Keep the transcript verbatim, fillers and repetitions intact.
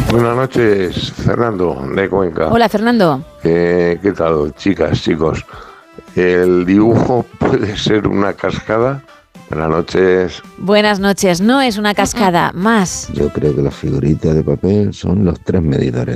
Buenas noches, Fernando, de Cuenca. Hola, Fernando. Eh, ¿Qué tal, chicas, chicos? ¿El dibujo puede ser una cascada? Buenas noches. Buenas noches. No es una cascada, más. Yo creo que las figuritas de papel son los tres medidores.